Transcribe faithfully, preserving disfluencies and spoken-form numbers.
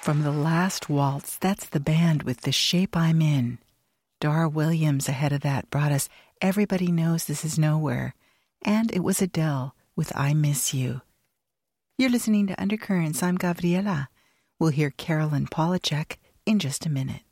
From The Last Waltz, that's the band with The Shape I'm In. Dar Williams ahead of that brought us Everybody Knows This Is Nowhere, and it was Adele with I Miss You. You're listening to Undercurrents. I'm Gabriela. We'll hear Carolyn Polachek in just a minute.